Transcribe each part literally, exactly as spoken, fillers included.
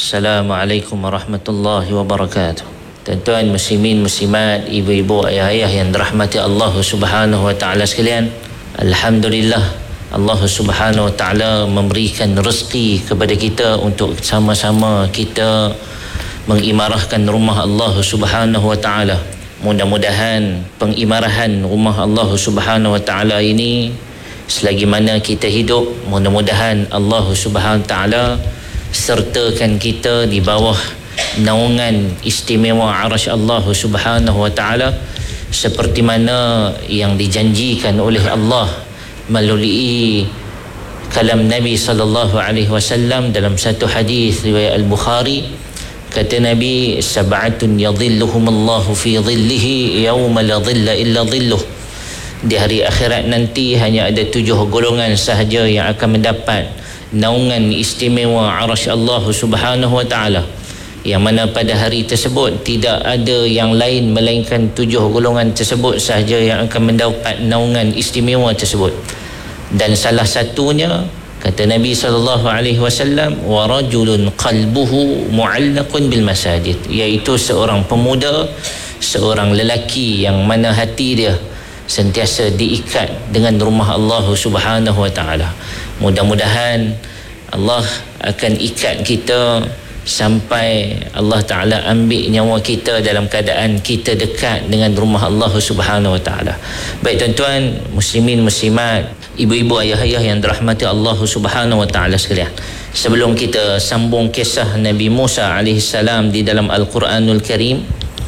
Assalamualaikum warahmatullahi wabarakatuh. Tuan-tuan muslimin muslimat, ibu-ibu, ayah-ayah yang dirahmati Allah Subhanahu wa taala sekalian, alhamdulillah Allah Subhanahu wa taala memberikan rezeki kepada kita untuk sama-sama kita mengimarahkan rumah Allah Subhanahu wa taala. Mudah-mudahan pengimarahan rumah Allah Subhanahu wa taala ini selagi mana kita hidup, mudah-mudahan Allah Subhanahu wa taala sertakan kita di bawah naungan istimewa arasy Allah Subhanahu wa taala seperti mana yang dijanjikan oleh Allah melalui kalam Nabi sallallahu alaihi wasallam dalam satu hadis riwayat Al-Bukhari. Kata Nabi, sab'atun yadhilluhumullahu fi dhillihi yawma la dhilla illa dhilluh. Di hari akhirat nanti hanya ada tujuh golongan sahaja yang akan mendapat naungan istimewa arasy Allah Subhanahu wa taala, yang mana pada hari tersebut tidak ada yang lain melainkan tujuh golongan tersebut sahaja yang akan mendapat naungan istimewa tersebut. Dan salah satunya, kata Nabi sallallahu alaihi wasallam, wa rajulun qalbuhu mu'allaqun bil masajid, iaitu seorang pemuda, seorang lelaki yang mana hati dia sentiasa diikat dengan rumah Allah Subhanahu wa taala. Mudah-mudahan Allah akan ikat kita sampai Allah Ta'ala ambil nyawa kita dalam keadaan kita dekat dengan rumah Allah Subhanahu wa taala. Baik tuan-tuan muslimin muslimat, ibu-ibu, ayah-ayah yang dirahmati Allah Subhanahu wa taala sekalian, sebelum kita sambung kisah Nabi Musa alaihi salam di dalam Al-Quranul Karim,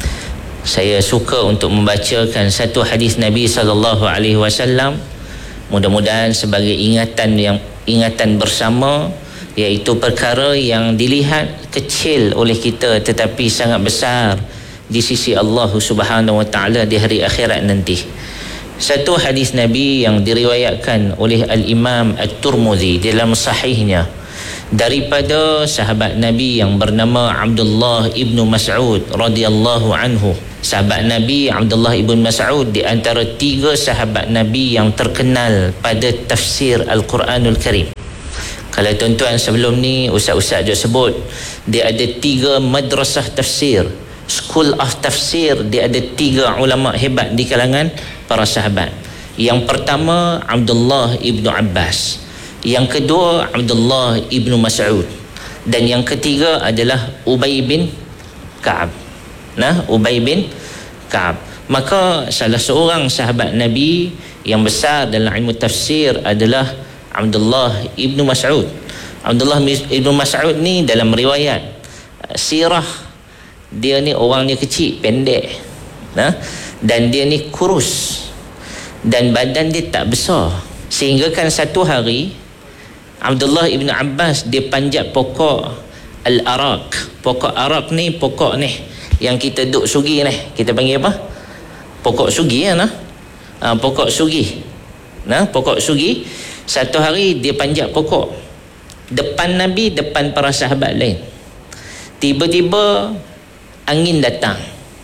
saya suka untuk membacakan satu hadis Nabi sallallahu alaihi wasallam, mudah-mudahan sebagai ingatan yang ingatan bersama, iaitu perkara yang dilihat kecil oleh kita tetapi sangat besar di sisi Allah Subhanahu wa taala di hari akhirat nanti. Satu hadis Nabi yang diriwayatkan oleh Al-Imam At-Tirmizi dalam sahihnya daripada sahabat Nabi yang bernama Abdullah ibnu Mas'ud radhiyallahu anhu. Sahabat Nabi Abdullah ibn Mas'ud di antara tiga sahabat Nabi yang terkenal pada tafsir Al-Quranul Karim. Kalau tuan-tuan sebelum ni ustaz-ustaz je sebut, dia ada tiga madrasah tafsir, school of tafsir. Dia ada tiga ulama hebat di kalangan para sahabat. Yang pertama Abdullah ibnu Abbas, yang kedua Abdullah ibnu Mas'ud, dan yang ketiga adalah Ubay bin Ka'ab. Nah, Ubay bin Ka'ab. Maka salah seorang sahabat Nabi yang besar dalam ilmu tafsir adalah Abdullah ibnu Mas'ud. Abdullah ibnu Mas'ud ni dalam riwayat sirah, dia ni orangnya kecil, pendek, nah, dan dia ni kurus, dan badan dia tak besar, sehingga kan satu hari Abdullah ibnu Abbas dia panjat pokok al-arak. Pokok arak ni pokok ni yang kita duk sugi ni, kita panggil apa? Pokok sugi ya, nah. Ha, pokok sugi. Nah, pokok sugi. Satu hari dia panjat pokok depan Nabi, depan para sahabat lain. Tiba-tiba angin datang,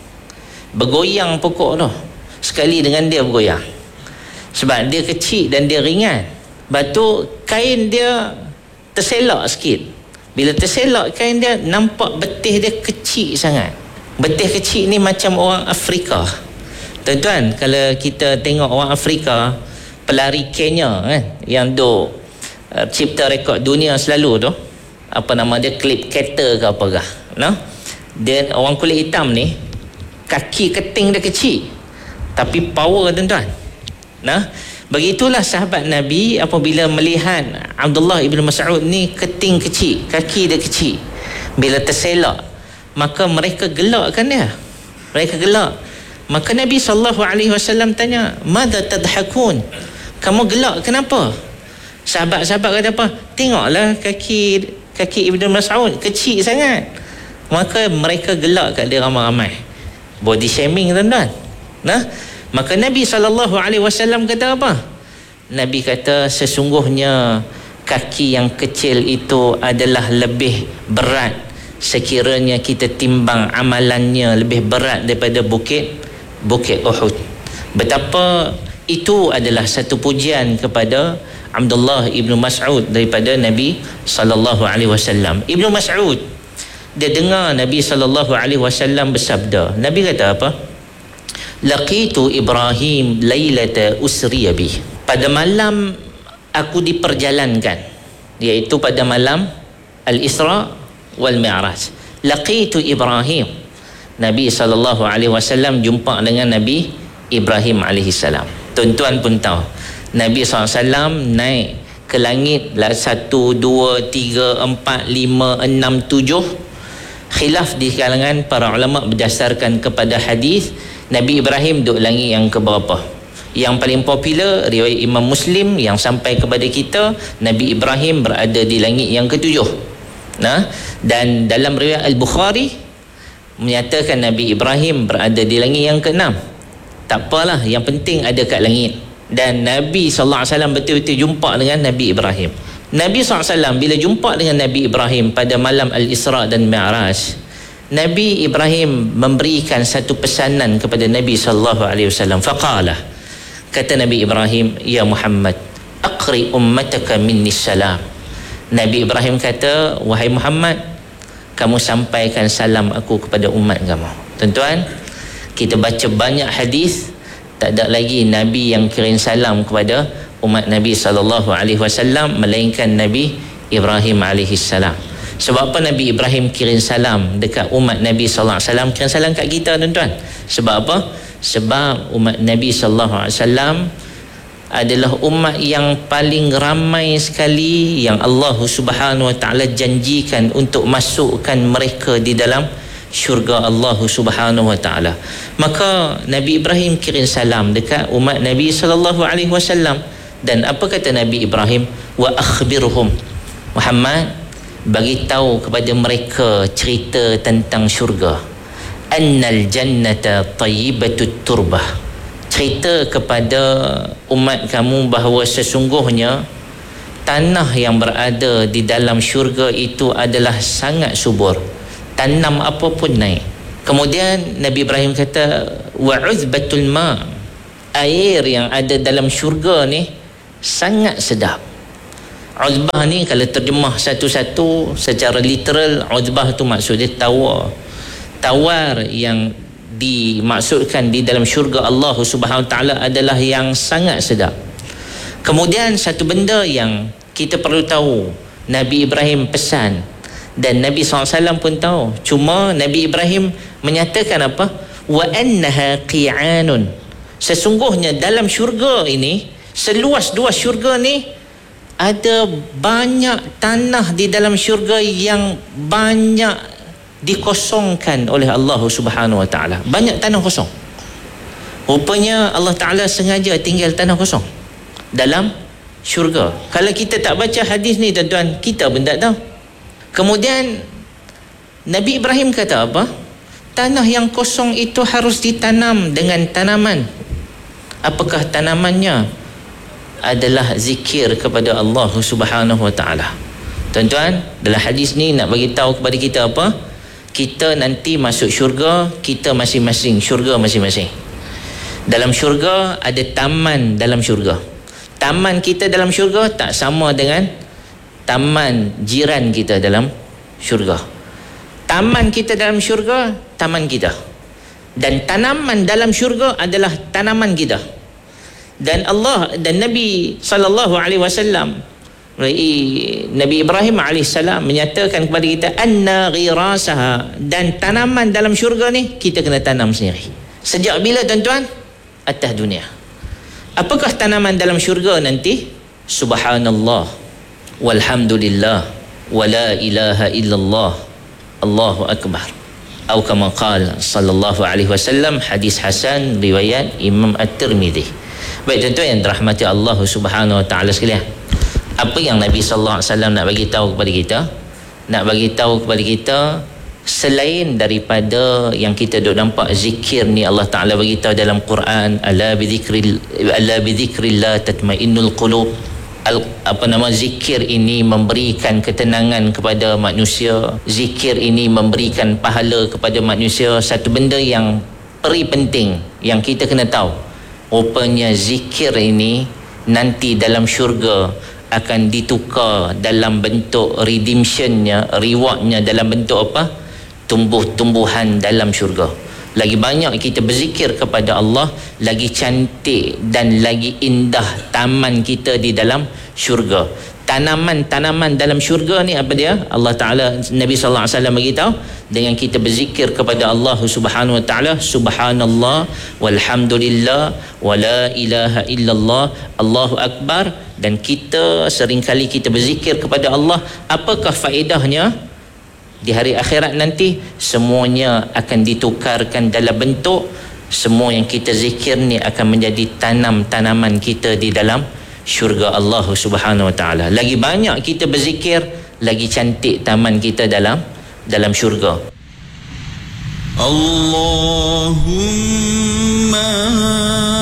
bergoyang pokok tu. Sekali dengan dia bergoyang, sebab dia kecil dan dia ringan. Lepas tu kain dia terselak sikit. Bila terselak kain dia, nampak betih dia kecil sangat. Betih kecil ni macam orang Afrika. Tuan-tuan, kalau kita tengok orang Afrika, pelari Kenya kan, yang duk uh, cipta rekod dunia selalu tu, apa nama dia, Clip Carter ke apakah, no? Dia orang kulit hitam ni, kaki keting dia kecil tapi power tuan-tuan. Nah, begitulah sahabat Nabi apabila melihat Abdullah ibnu Mas'ud ni keting kecil, kaki dia kecil, bila terselak, maka mereka gelakkan dia. Mereka gelak. Maka Nabi sallallahu alaihi wasallam tanya, "Madza tadhakun?" Kamu gelak kenapa? Sahabat-sahabat kata apa? Tengoklah kaki kaki Ibnu Mas'ud kecil sangat. Maka mereka gelak kat dia ramai-ramai. Body shaming tuan-tuan. Nah, maka Nabi sallallahu alaihi wasallam kata apa? Nabi kata, sesungguhnya kaki yang kecil itu adalah lebih berat sekiranya kita timbang amalannya lebih berat daripada bukit bukit Uhud. Betapa itu adalah satu pujian kepada Abdullah ibnu Mas'ud daripada Nabi sallallahu alaihi wasallam. Ibnu Mas'ud dia dengar Nabi sallallahu alaihi wasallam bersabda. Nabi kata apa? Laqitu Ibrahim lailata usriya bih. Pada malam aku diperjalankan, iaitu pada malam Al-Isra wal Mi'raj. Laqitu Ibrahim. Nabi sallallahu alaihi wasallam jumpa dengan Nabi Ibrahim alaihi salam. Tuan-tuan pun tahu, Nabi sallallahu alaihi wasallam naik ke langit lah satu, dua, tiga, empat, lima, enam, tujuh. Khilaf di kalangan para ulama berdasarkan kepada hadis Nabi Ibrahim duduk langit yang keberapa. Yang paling popular riwayat Imam Muslim yang sampai kepada kita, Nabi Ibrahim berada di langit yang ketujuh. Nah, dan dalam riwayat Al-Bukhari menyatakan Nabi Ibrahim berada di langit yang keenam. Tak apalah, yang penting ada kat langit. Dan Nabi sallallahu alaihi wasallam betul-betul jumpa dengan Nabi Ibrahim. Nabi sallallahu alaihi wasallam bila jumpa dengan Nabi Ibrahim pada malam Al-Isra dan Mi'raj, Nabi Ibrahim memberikan satu pesanan kepada Nabi sallallahu alaihi wasallam. Faqala, kata Nabi Ibrahim, ya Muhammad, aqri ummataka minni salam. Nabi Ibrahim kata, wahai Muhammad, kamu sampaikan salam aku kepada umat kamu. Tuan-tuan, kita baca banyak hadis, tak ada lagi Nabi yang kirim salam kepada umat Nabi sallallahu alaihi wasallam melainkan Nabi Ibrahim alaihi salam. Sebab apa Nabi Ibrahim kirim salam dekat umat Nabi sallallahu alaihi wasallam, kirim salam kat kita tuan-tuan? Sebab apa? Sebab umat Nabi sallallahu alaihi wasallam adalah umat yang paling ramai sekali yang Allah Subhanahu wa taala janjikan untuk masukkan mereka di dalam syurga Allah Subhanahu wa taala. Maka Nabi Ibrahim kirim salam dekat umat Nabi sallallahu alaihi wasallam. Dan apa kata Nabi Ibrahim? Wa akhbirhum, Muhammad, bagi tahu kepada mereka cerita tentang syurga. Annal jannata tayyibatut turbah. Cerita kepada umat kamu bahawa sesungguhnya tanah yang berada di dalam syurga itu adalah sangat subur. Tanam apa pun naik. Kemudian Nabi Ibrahim kata, wa uzbatul ma, air yang ada dalam syurga ni sangat sedap. Uzbah ni kalau terjemah satu-satu secara literal, uzbah tu maksud dia tawar. Tawar yang dimaksudkan di dalam syurga Allah Subhanahu Wa Taala adalah yang sangat sedap. Kemudian satu benda yang kita perlu tahu, Nabi Ibrahim pesan dan Nabi sallallahu alaihi wasallam pun tahu. Cuma Nabi Ibrahim menyatakan apa? Wa annaha qi'anun. Sesungguhnya dalam syurga ini, seluas-luas syurga ni, ada banyak tanah di dalam syurga yang banyak dikosongkan oleh Allah Subhanahu Wa Taala. Banyak tanah kosong. Rupanya Allah Taala sengaja tinggal tanah kosong dalam syurga. Kalau kita tak baca hadis ni tuan-tuan, kita pun tak tahu. Kemudian Nabi Ibrahim kata apa? Tanah yang kosong itu harus ditanam dengan tanaman. Apakah tanamannya? Adalah zikir kepada Allah Subhanahu Wa Taala. Tuan-tuan, dalam hadis ni nak bagi tahu kepada kita apa? Kita nanti masuk syurga, kita masing-masing syurga masing-masing. Dalam syurga ada taman dalam syurga. Taman kita dalam syurga tak sama dengan taman jiran kita dalam syurga. Taman kita dalam syurga, taman kita. Dan tanaman dalam syurga adalah tanaman kita. Dan Allah dan Nabi sallallahu alaihi wasallam, Nabi Ibrahim alaihissalam menyatakan kepada kita anna ghirasaha, dan tanaman dalam syurga ni kita kena tanam sendiri. Sejak bila tuan-tuan? Atas dunia. Apakah tanaman dalam syurga nanti? Subhanallah walhamdulillah wala ilaha illallah Allahu akbar. Atau kama qala sallallahu alaihi wasallam, hadis hasan riwayat Imam At-Tirmidzi. Baik tuan-tuan yang dirahmati Allah Subhanahu wa taala sekalian, apa yang Nabi sallallahu alaihi wasallam nak bagi tahu kepada kita? Nak bagi tahu kepada kita, selain daripada yang kita duk nampak zikir ni, Allah Taala bagi tahu dalam Quran, ala bi dzikril ala bi dzikrillah tatmainnul qulub. Apa nama, zikir ini memberikan ketenangan kepada manusia. Zikir ini memberikan pahala kepada manusia. Satu benda yang peri penting yang kita kena tahu, rupanya zikir ini nanti dalam syurga akan ditukar dalam bentuk redemptionnya, rewardnya dalam bentuk apa? tumbuh-tumbuhan dalam syurga. Lagi banyak kita berzikir kepada Allah, lagi cantik dan lagi indah taman kita di dalam syurga. Tanaman-tanaman dalam syurga ni apa dia? Allah Ta'ala, Nabi sallallahu alaihi wasallam beritahu, dengan kita berzikir kepada Allah Subhanahu wa Ta'ala, subhanallah walhamdulillah wala ilaha illallah Allahu akbar, dan kita seringkali kita berzikir kepada Allah, apakah faedahnya? Di hari akhirat nanti semuanya akan ditukarkan dalam bentuk, semua yang kita zikir ni akan menjadi tanam-tanaman kita di dalam syurga Allah Subhanahu wa Ta'ala. Lagi banyak kita berzikir, lagi cantik taman kita dalam dalam syurga. Allahumma